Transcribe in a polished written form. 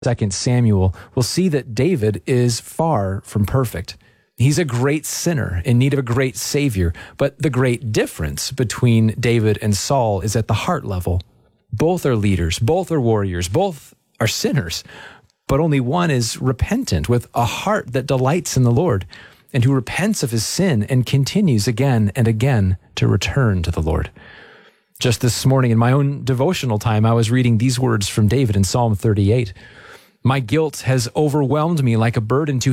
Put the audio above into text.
2 Samuel, we'll see that David is far from perfect. He's a great sinner in need of a great Savior, but the great difference between David and Saul is at the heart level. Both are leaders, both are warriors, both are sinners, but only one is repentant with a heart that delights in the Lord and who repents of his sin and continues again and again to return to the Lord. Just this morning in my own devotional time, I was reading these words from David in Psalm 38. My guilt has overwhelmed me like a burden too